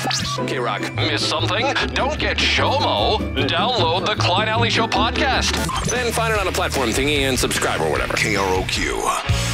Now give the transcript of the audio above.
K-Rock, miss something? Don't get SHOMO. Download the Klein Alley Show podcast. Then find it on a platform thingy and subscribe or whatever. KROQ.